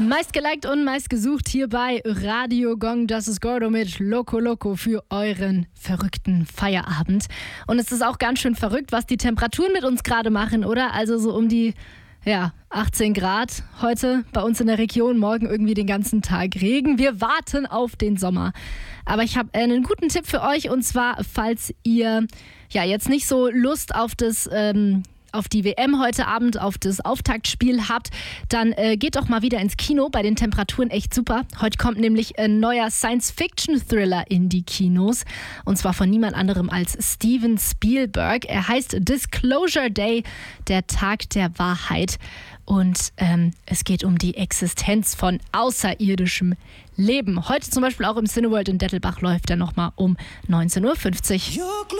Meist geliked und meist gesucht hier bei Radio Gong. Das ist Gordo mit Loco Loco für euren verrückten Feierabend. Und es ist auch ganz schön verrückt, was die Temperaturen mit uns gerade machen, oder? Also so um die 18 Grad heute bei uns in der Region, morgen irgendwie den ganzen Tag Regen. Wir warten auf den Sommer. Aber ich habe einen guten Tipp für euch, und zwar, falls ihr jetzt nicht so Lust auf die WM heute Abend, auf das Auftaktspiel habt, dann geht doch mal wieder ins Kino, bei den Temperaturen echt super. Heute kommt nämlich ein neuer Science-Fiction-Thriller in die Kinos, und zwar von niemand anderem als Steven Spielberg. Er heißt Disclosure Day, der Tag der Wahrheit, und es geht um die Existenz von außerirdischem Leben. Heute zum Beispiel auch im Cineworld in Dettelbach läuft er nochmal um 19.50 Uhr.